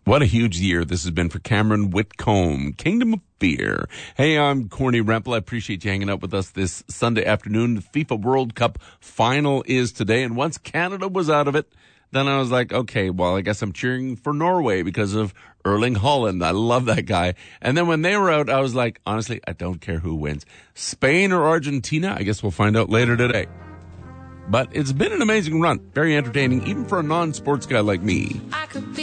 What a huge year this has been for Cameron Whitcomb. Kingdom of Fear. Hey, I'm Corny Rempel. I appreciate you hanging out with us this Sunday afternoon. The FIFA World Cup final is today, and once Canada was out of it, then I was like, okay, well, I guess I'm cheering for Norway because of Erling Haaland. I love that guy. And then when they were out, I was like, honestly, I don't care who wins. Spain or Argentina? I guess we'll find out later today. But it's been an amazing run. Very entertaining, even for a non-sports guy like me. I could be